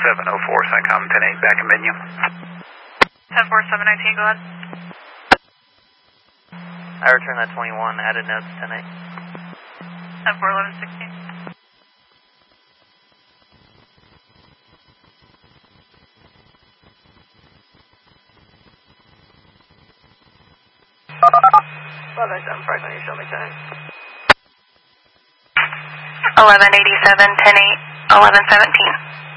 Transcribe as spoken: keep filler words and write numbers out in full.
seven oh four, SciComm ten eight, back in menu. ten four seven nineteen, go ahead. I return that twenty-one, added notes ten eight. ten four eleven sixteen. eleven eighty-seven, Franklin, you show me time. eleven eighty-seven, ten eight, eleven seventeen.